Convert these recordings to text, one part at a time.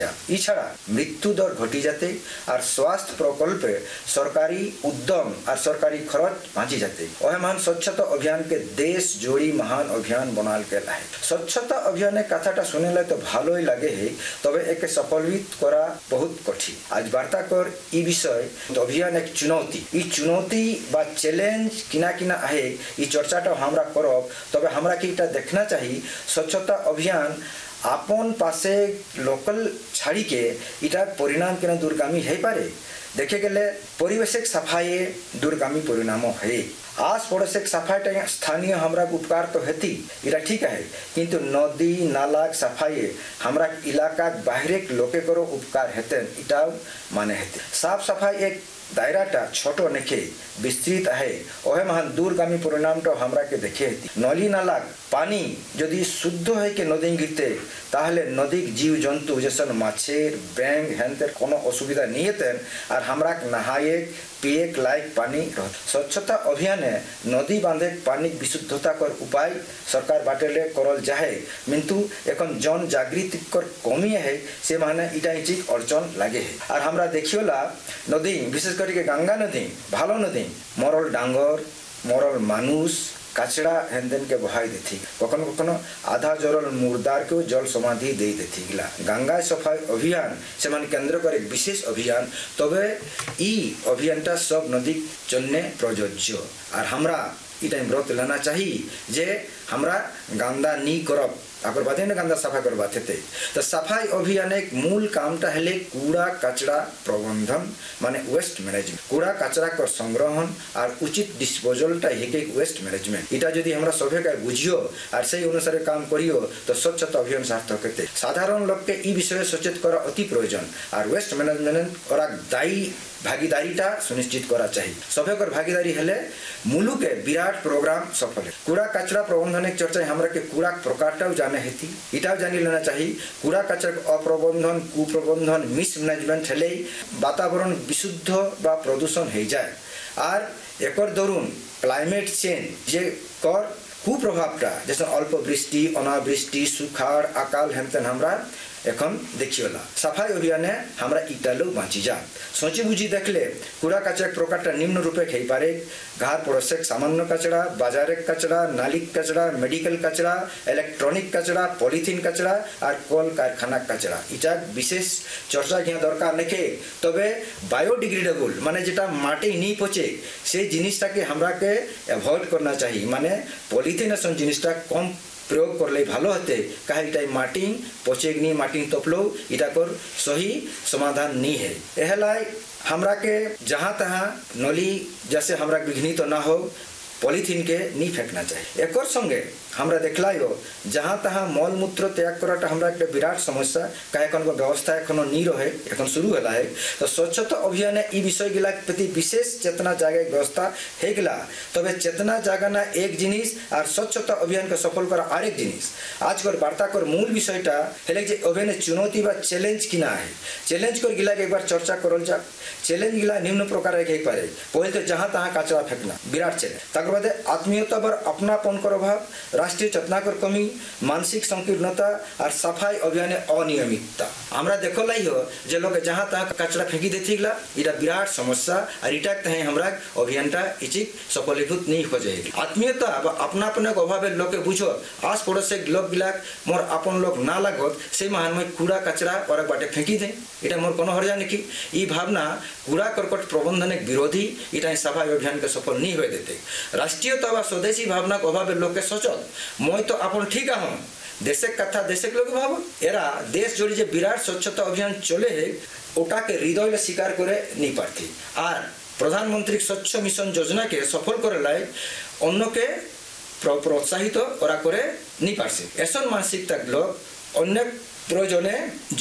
এছাড়া মৃত্যু দর ঘটি যাতে আর স্বাস্থ্য প্রকল্পে সরকারি উদ্যম আর সরকারি খরচ বাঁচি যাতে ওহমান স্বচ্ছতা অভিযান के देश जोड़ी महान अभियान बनाल के लाए। स्वच्छता अभियान कथाटा सुनेले तो भालोई लगे है तबे एक सफलित करा बहुत कठिन। आज वार्ता कर ई विषय अभियान एक चुनौती बा चैलेंज किना किना आहे ई चर्चाटा हमरा करब तबे हमरा के इटा देखना चाहिए स्वच्छता अभियान आपन पासे लोकल छाड़ी के इटा परिणाम के दूरगामी है पारे देखे गले परिवेश सफाई दूरगामी परिणाम है। आस पड़ोस सफाई स्थानीय हमरा उपकार तो हेती इटा ठीक है किंतु नदी नाला सफाई हमरा इलाका बाहर लोके करो उपकार हेते इटा माने हेते साफ सफाई एक दायराटा छोटो नेखे विस्तृत है ओहे महान दूरगामी परिणाम तो हमरा के देखे नली नाला पानी यदि शुद्ध है के नदी गिरते ताहले नदी जीव जंतु जैसे माछेर बैंग हेनतेर कोनो असुविधा नहीं हेतेन और हमरा नहाए पिए लायक पानी रह। स्वच्छता अभियान नदी बांधे पानी विशुद्धता कर उपाय सरकार बाटेले करल जाए किंतु एखन जन जागृति कर कमी है से माने इटा इचिक अड़चन लगे है। और हमरा देखियोला नदी विशेष करके गंगा नदी भालो नदी मरल डांगर मरल मानुष काचड़ा हेनदेन के बहाई देती कखनो कखनो आधा जरल मुर्दार को जल समाधि दे देती गिला गंगा सफाई अभियान से मान केंद्र कर एक विशेष अभियान तबे ई अभियानटा सब नदी चलने प्रयोज्य और हमरा ई टाइम व्रत लेना चाहिए जे हमरा गंदा नी करब अगर बातें ना गंदा सफाई कर बात थे तो सफाई अभियान एक मूल कामटा हेले कूड़ा कचरा प्रबंधन माने वेस्ट मैनेजमेंट कूड़ा कचरा कर संग्रहण और उचित डिस्पोजलटा हेके वेस्ट मैनेजमेंट इटा यदि हमरा सभे का बुझियो और से अनुसार काम करियो तो स्वच्छता अभियान सार्थक हेते। साधारण लोग के ई विषय सचेत करा अति प्रयोजन और वेस्ट मैनेजमेंट और दायी भागीदारीटा सुनिश्चित करा चाहिए सभे कर भागीदारी हेले मुलुक के विराट प्रोग्राम सफल है। कूड़ा कचरा प्रबंधन एक चर्चा हमरा के कूड़ा प्रकारटाও जाने हेती इटाও जानी लेना चाहिए कूड़ा कचरा अप्रबंधन कुप्रबंधन मिसमैनेजमेंट हेले वातावरण विशुद्ध बा प्रदूषण हो जाए और एकर दरुन क्लाइमेट चेंज जे कर कुप्रभावटा जैसे अल्प वृष्टि अनावृष्टि सुखाड़ अकाल हेमतेन हमरा एखन देखियोला सफाई अभियान हमरा इटा लोग बाँची जा सोची बुझी देखले कूड़ा कचरा प्रकारटा निम्न रूपे खेई पारे घर पड़ोसे सामान्य कचरा बाजारे कचरा नाली कचरा मेडिकल कचरा इलेक्ट्रॉनिक कचरा पॉलिथीन कचरा और कल कारखाना कचरा इटा विशेष चर्चा घिया दरकार नेके तबे बायोडिग्रेडेबल माने जेटा माटी नहीं पचे से जिनिसटाके हमरा के अवॉइड करना चाहिए माने पॉलिथीन एसन जिनिसटा कम प्रयोग करले भालो होते कहे इटा माटी पचेगनी माटी तपलो इटा कर सही समाधान नहीं है। एहलाई हमरा के जहाँ तहाँ नली जैसे हमरा विघ्नित तो ना हो पॉलिथीन के नहीं फेंकना चाहिए। एक और संगे हमरा देखलायो जहाँ तहाँ मल मूत्र त्याग कराटा हमरा एक विराट समस्या कहे को व्यवस्था एखनो नहीं रहे एखन शुरू होला है तो स्वच्छता अभियान ई विषय गिला प्रति विशेष चेतना जागे व्यवस्था है गिला तबे चेतना जागाना एक जिनिस और स्वच्छता अभियान के सफल करा आरेक जिनिस आज कर वार्ता कर मूल विषयटा हेले जे अभियान चुनौती बा चैलेंज किना है चैलेंज कर गिला के एक बार चर्चा करल जा चैलेंज गिला निम्न प्रकार एक पारे पहले तो जहाँ तहाँ कचरा फेंकना विराट चैलेंज तक बाद आत्मीयता पर अपनापन कर अभाव राष्ट्रीय चेतना कर कमी मानसिक संकीर्णता और सफाई अभियान अनियमितता हमरा देखो लाई हो जे लोग जहाँ तहाँ कचरा फेंकी देती गला इटा विराट समस्या और इटा तहे हमरा अभियानटा इचिक सफलीभूत नहीं हो जाएगी। आत्मीयता अपनापन के अभाव लोग बुझो आस पड़ोस से लोग गिला मोर अपन लोग ना लागत से महान में कूड़ा कचरा और बाटे फेंकी दे इटा मोर कोनो हर्जा निकी ई भावना कूड़ा कर्कट प्रबंधन विरोधी इटा सफाई अभियान के सफल नहीं हो देते। राष्ट्रीयता व स्वदेशी भावना के अभाव लोग के सोचल मैं तो अपन ठीक हूँ देश कथा देश लोग भाव एरा देश जोड़ी जे विराट स्वच्छता अभियान चले है ओटा के हृदय स्वीकार करे नहीं पारती और प्रधानमंत्री स्वच्छ मिशन योजना के सफल करे लाई अन्य के प्रोत्साहित करा करे नहीं पारसी ऐसा मानसिकता लोग अन्य प्रयोजने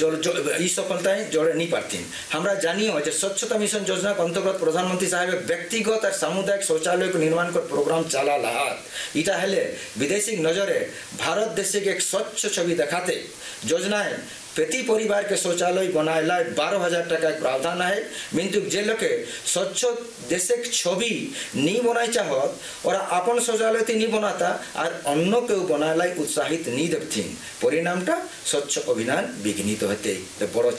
सफलताएं जोड़े नहीं पारती हमरा जानियो जे स्वच्छता मिशन योजना के अंतर्गत प्रधानमंत्री साहब व्यक्तिगत और सामुदायिक शौचालय को निर्माण कर प्रोग्राम चला लात इटा हेले विदेशी नजरे भारत देश के एक स्वच्छ छवि दिखाते योजनाएं प्रति परिवार के शौचालय बनाएला 12,000 टाका प्रावधान है। किंतु जे लोके स्वच्छ देश छवि नहीं बनाई चाहत और अपन शौचालय नहीं बनाता और अन्न के बनाएला उत्साहित नहीं देथिन, परिणामटा स्वच्छ अभियान विघ्नित होते। तो बड़